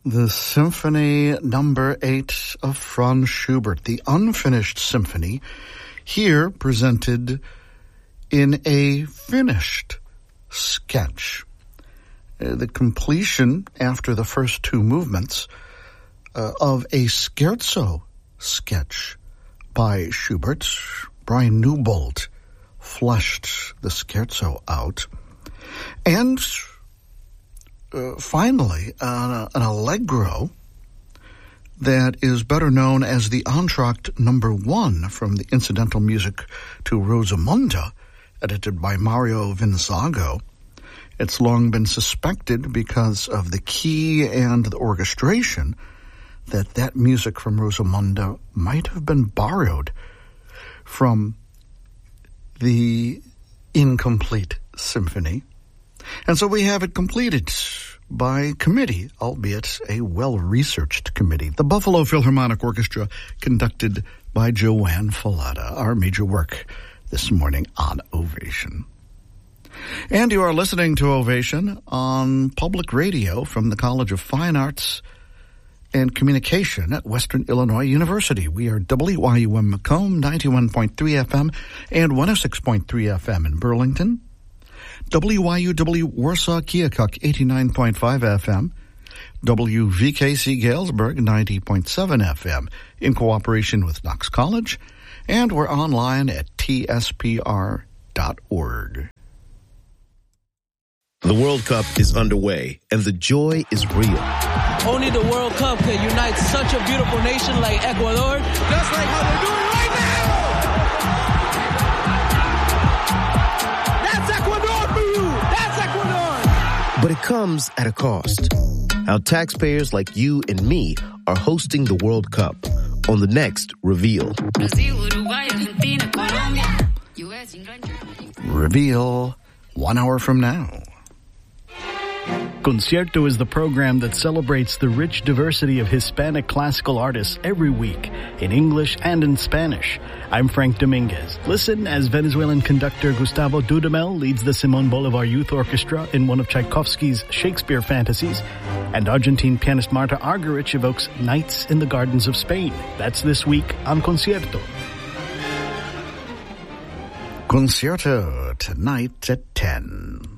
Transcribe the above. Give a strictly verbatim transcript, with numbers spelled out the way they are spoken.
the Symphony Number Eight of Franz Schubert, the unfinished symphony, here presented in a finished sketch. Uh, the completion, after the first two movements, uh, of a scherzo sketch by Schubert. Brian Newbold fleshed the scherzo out. And uh, finally, uh, an allegro that is better known as the Entr'acte Number One from the incidental music to Rosamunde, edited by Mario Vinzago. It's long been suspected, because of the key and the orchestration, that that music from Rosamunde might have been borrowed from the incomplete symphony. And so we have it completed by committee, albeit a well-researched committee. The Buffalo Philharmonic Orchestra, conducted by Joanne Fallada, our major work this morning on Ovation. And you are listening to Ovation on public radio from the College of Fine Arts and Communication at Western Illinois University. We are W Y U M Macomb, ninety-one point three F M and one oh six point three F M in Burlington. W Y U W Warsaw Keokuk, eighty-nine point five F M. W V K C Galesburg, ninety point seven F M, in cooperation with Knox College. And we're online at T S P R dot org. The World Cup is underway, and the joy is real. Only the World Cup can unite such a beautiful nation like Ecuador, just like how they're doing right now. That's Ecuador for you. That's Ecuador. But it comes at a cost. How taxpayers like you and me are hosting the World Cup on the next Reveal. Reveal, one hour from now. Concierto is the program that celebrates the rich diversity of Hispanic classical artists every week, in English and in Spanish. I'm Frank Dominguez. Listen as Venezuelan conductor Gustavo Dudamel leads the Simón Bolívar Youth Orchestra in one of Tchaikovsky's Shakespeare fantasies, and Argentine pianist Marta Argerich evokes Nights in the Gardens of Spain. That's this week on Concierto. Concierto, tonight at ten.